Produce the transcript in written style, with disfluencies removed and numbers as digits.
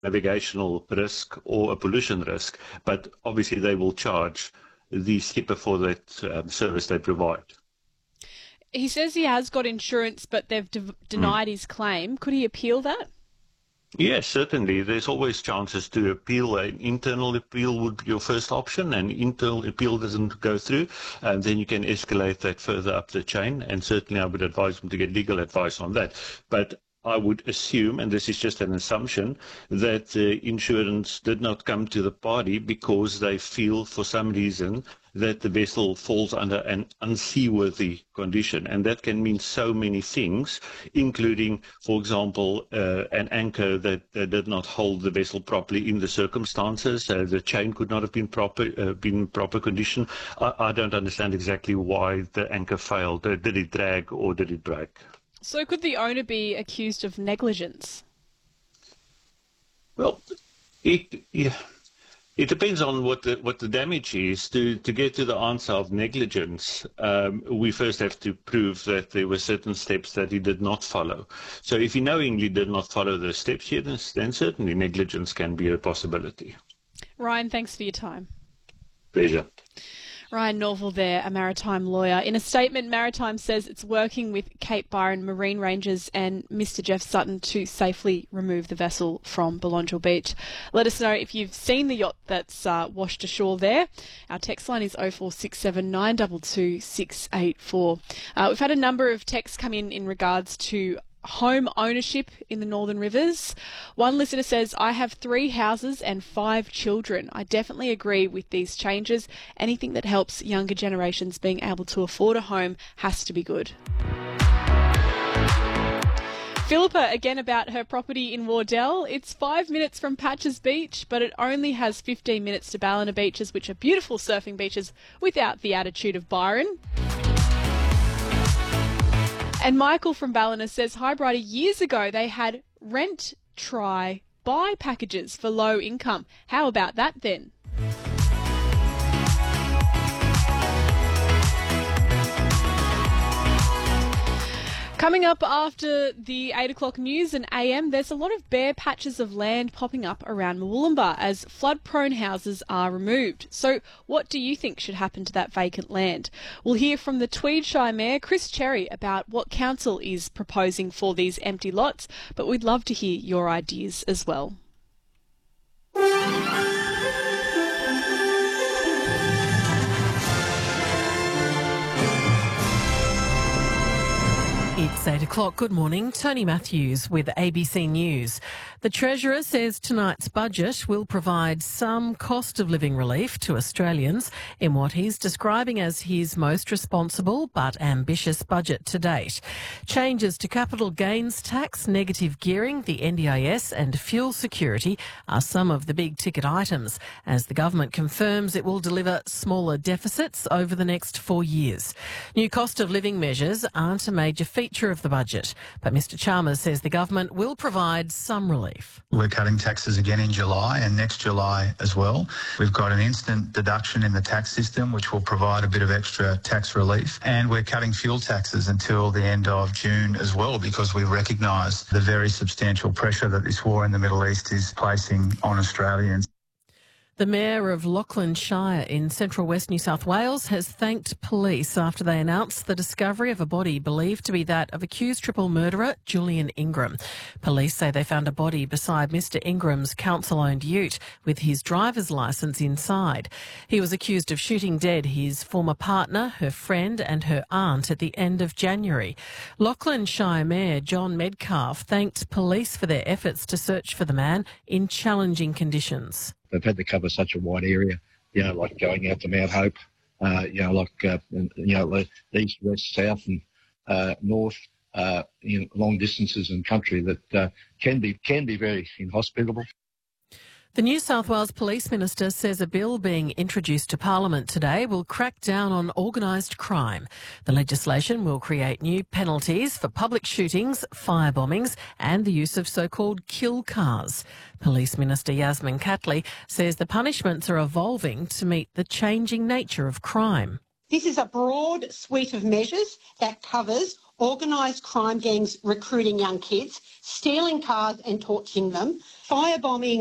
navigational risk or a pollution risk, but obviously they will charge the skipper for that service they provide. He says he has got insurance, but they've denied his claim. Could he appeal that? Yes, certainly. There's always chances to appeal. An internal appeal would be your first option, and internal appeal doesn't go through, and then you can escalate that further up the chain, and certainly I would advise them to get legal advice on that. But I would assume, and this is just an assumption, that insurance did not come to the party because they feel for some reason that the vessel falls under an unseaworthy condition. And that can mean so many things, including, for example, an anchor that did not hold the vessel properly in the circumstances. The chain could not have been proper condition. I don't understand exactly why the anchor failed. Did it drag or did it break? So could the owner be accused of negligence? Well, it depends on what the damage is. To get to the answer of negligence, we first have to prove that there were certain steps that he did not follow. So if he knowingly did not follow those steps here, then certainly negligence can be a possibility. Ryan, thanks for your time. Pleasure. Ryan Norval there, a maritime lawyer. In a statement, Maritime says it's working with Cape Byron Marine Rangers and Mr Jeff Sutton to safely remove the vessel from Belongil Beach. Let us know if you've seen the yacht that's washed ashore there. Our text line is 0467 922 684. We've had a number of texts come in regards to home ownership in the Northern Rivers. One listener says, I have 3 houses and 5 children. I definitely agree with these changes. Anything that helps younger generations being able to afford a home has to be good. Philippa, again about her property in Wardell. It's 5 minutes from Patches Beach, but it only has 15 minutes to Ballina Beaches, which are beautiful surfing beaches without the attitude of Byron. And Michael from Ballina says, hi, Bridie, years ago they had rent, try, buy packages for low income. How about that then? Coming up after the 8 o'clock news and AM, there's a lot of bare patches of land popping up around Murwillumbah as flood-prone houses are removed. So what do you think should happen to that vacant land? We'll hear from the Tweed Shire Mayor, Chris Cherry, about what council is proposing for these empty lots, but we'd love to hear your ideas as well. It's 8 o'clock. Good morning. Tony Matthews with ABC News. The Treasurer says tonight's budget will provide some cost of living relief to Australians in what he's describing as his most responsible but ambitious budget to date. Changes to capital gains tax, negative gearing, the NDIS and fuel security are some of the big ticket items as the government confirms it will deliver smaller deficits over the next 4 years. New cost of living measures aren't a major feature of the budget, but Mr Chalmers says the government will provide some relief. We're cutting taxes again in July and next July as well. We've got an instant deduction in the tax system which will provide a bit of extra tax relief, and we're cutting fuel taxes until the end of June as well because we recognise the very substantial pressure that this war in the Middle East is placing on Australians. The Mayor of Lachlan Shire in central west New South Wales has thanked police after they announced the discovery of a body believed to be that of accused triple murderer Julian Ingram. Police say they found a body beside Mr Ingram's council-owned ute with his driver's licence inside. He was accused of shooting dead his former partner, her friend and her aunt at the end of January. Lachlan Shire Mayor John Medcalf thanked police for their efforts to search for the man in challenging conditions. They've had to cover such a wide area, like going out to Mount Hope, east, west, south and north, long distances and country that can be very inhospitable. The New South Wales Police Minister says a bill being introduced to Parliament today will crack down on organised crime. The legislation will create new penalties for public shootings, fire bombings and the use of so-called kill cars. Police Minister Yasmin Catley says the punishments are evolving to meet the changing nature of crime. This is a broad suite of measures that covers organised crime gangs recruiting young kids, stealing cars and torching them, firebombing